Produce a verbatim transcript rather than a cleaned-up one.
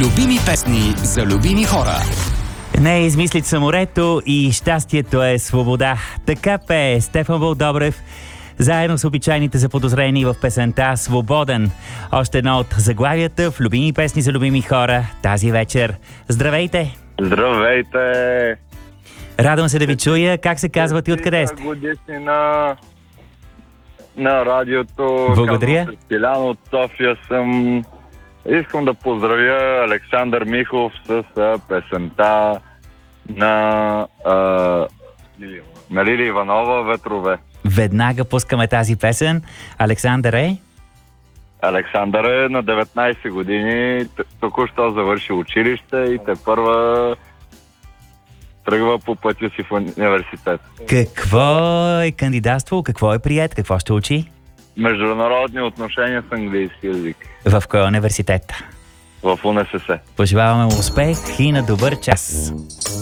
Любими песни за любими хора. Не е измислица морето и щастието е свобода. Така пее Стефан Вълдобрев, заедно с обичайните заподозрени в песента «Свободен». Още едно от заглавията в любими песни за любими хора тази вечер. Здравейте! Здравейте! Радвам се да ви чуя. Как се казвате и откъде сте? Годишнина на радиото. Благодаря. Казвам се Стилян, от София съм. Искам да поздравя Александър Михов с а, песента на, а, на Лили Иванова «Ветрове». Веднага пускаме тази песен. Александър е? Александър е на деветнайсет години, току-що завърши училище и тепърва тръгва по пътя си в университет. Какво е кандидатствал? Какво е приет? Какво ще учи? Международни отношения с английски език. В кой университет? В УНСС. Пожелаваме му успех и на добър час.